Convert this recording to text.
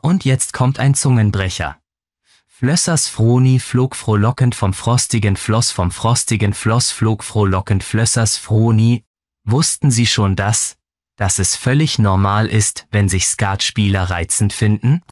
Und jetzt kommt ein Zungenbrecher. Flössers Froni flog frohlockend vom frostigen Floss flog frohlockend Flössers Froni. Wussten Sie schon dass es völlig normal ist, wenn sich Skatspieler reizend finden?